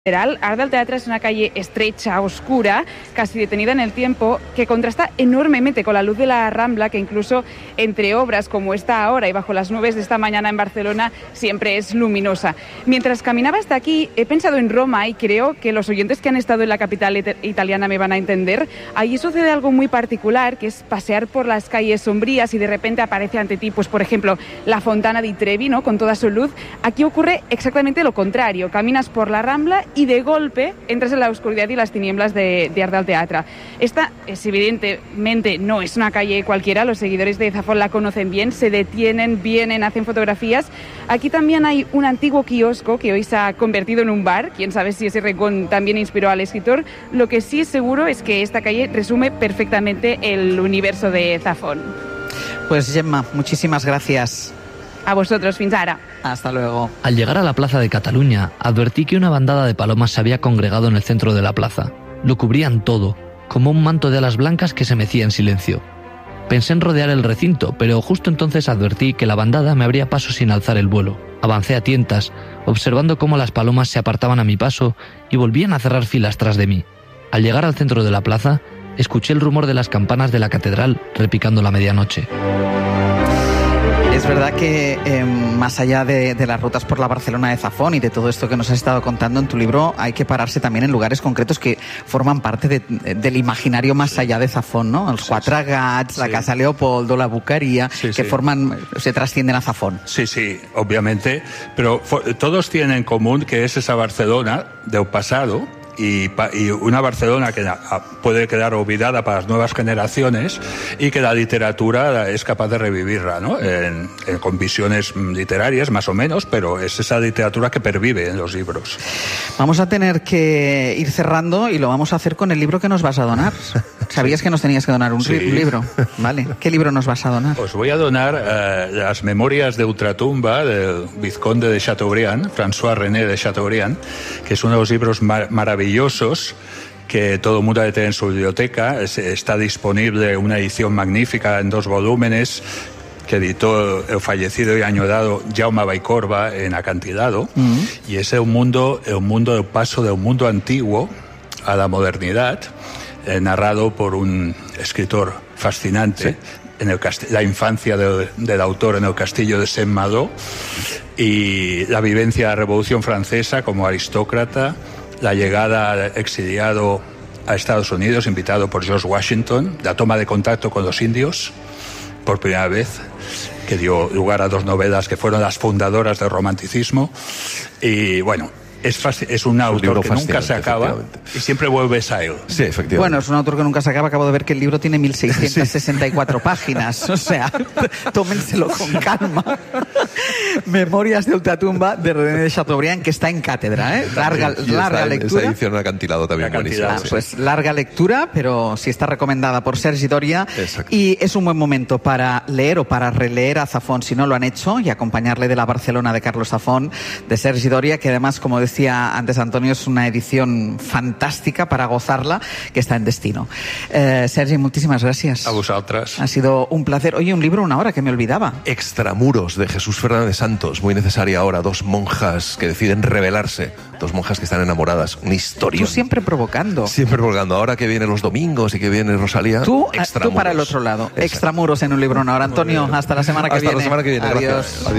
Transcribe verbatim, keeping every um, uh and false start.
Art del Teatre es una calle estrecha, oscura, casi detenida en el tiempo, que contrasta enormemente con la luz de la Rambla, que incluso entre obras como esta ahora y bajo las nubes de esta mañana en Barcelona siempre es luminosa. Mientras caminaba hasta aquí, he pensado en Roma y creo que los oyentes que han estado en la capital it- italiana me van a entender. Allí sucede algo muy particular, que es pasear por las calles sombrías y de repente aparece ante ti, pues por ejemplo, la Fontana di Trevi, ¿no?, con toda su luz. Aquí ocurre exactamente lo contrario. Caminas por la Rambla y de golpe entras en la oscuridad y las tinieblas de, de Art del Teatre. Esta es evidentemente no es una calle cualquiera, los seguidores de Zafón la conocen bien, se detienen, vienen, hacen fotografías. Aquí también hay un antiguo kiosco que hoy se ha convertido en un bar, quién sabe si ese rincón también inspiró al escritor. Lo que sí es seguro es que esta calle resume perfectamente el universo de Zafón. Pues Gemma, muchísimas gracias. A vosotros, fins ara. Hasta luego. Al llegar a la plaza de Cataluña, advertí que una bandada de palomas se había congregado en el centro de la plaza. Lo cubrían todo, como un manto de alas blancas que se mecía en silencio. Pensé en rodear el recinto, pero justo entonces advertí que la bandada me abría paso sin alzar el vuelo. Avancé a tientas, observando cómo las palomas se apartaban a mi paso y volvían a cerrar filas tras de mí. Al llegar al centro de la plaza, escuché el rumor de las campanas de la catedral repicando la medianoche. Es verdad que eh, más allá de, de las rutas por la Barcelona de Zafón y de todo esto que nos has estado contando en tu libro, hay que pararse también en lugares concretos que forman parte de, del imaginario más allá de Zafón, ¿no? Els Quatre Gats, sí. La Casa Leopoldo, la Bucaría, sí, que sí. forman, se trascienden a Zafón. Sí, sí, obviamente, pero todos tienen en común que es esa Barcelona del pasado. Y, y una Barcelona que puede quedar olvidada para las nuevas generaciones y que la literatura es capaz de revivirla, ¿no? En, en, con visiones literarias más o menos, pero es esa literatura que pervive en los libros. Vamos a tener que ir cerrando y lo vamos a hacer con el libro que nos vas a donar. ¿Sabías que nos tenías que donar un, sí. un libro? Vale. ¿Qué libro nos vas a donar? Os voy a donar uh, las Memorias de Ultratumba del vizconde de Chateaubriand, François René de Chateaubriand, que es uno de los libros mar- maravillosos que todo el mundo debe tener en su biblioteca. Es, está disponible una edición magnífica en dos volúmenes que editó el fallecido y añorado Jaume Vallcorba en Acantilado. Uh-huh. Y es un mundo, un mundo del paso de un mundo antiguo a la modernidad, eh, narrado por un escritor fascinante. ¿Sí? En el cast- la infancia de, del autor en el castillo de Saint-Malo y la vivencia de la Revolución Francesa como aristócrata, la llegada al exiliado a Estados Unidos, invitado por George Washington, la toma de contacto con los indios por primera vez, que dio lugar a dos novelas que fueron las fundadoras del romanticismo. Y bueno, es, fácil, es un autor un que nunca se acaba y siempre vuelves a él. Sí, efectivamente. Bueno, es un autor que nunca se acaba. Acabo de ver que el libro tiene mil seiscientas sesenta y cuatro sí. páginas. O sea, tómenselo con calma. Memorias de Ultratumba de René de Chateaubriand, que está en cátedra, ¿eh? Larga, sí, larga en, lectura. Esa edición en Acantilado también buenísima. Ah, sí. Pues larga lectura, pero sí está recomendada por Sergi Doria. Exacto. Y es un buen momento para leer o para releer a Zafón, si no lo han hecho, y acompañarle de la Barcelona de Carlos Zafón, de Sergi Doria, que además, como decía antes Antonio, es una edición fantástica para gozarla, que está en Destino. Eh, Sergi, muchísimas gracias. A vosotras. Ha sido un placer. Oye, un libro, una hora, que me olvidaba. Extramuros, de Jesús Fernández Santos, muy necesaria ahora. Dos monjas que deciden rebelarse, dos monjas que están enamoradas. Una historia. Tú siempre provocando. Siempre provocando. Ahora que vienen los domingos y que viene Rosalía. Tú, tú para el otro lado. Exacto. Extramuros en un libro, una hora. Antonio, hasta la semana que hasta viene. Hasta la semana que viene. Adiós. Gracias. Adiós.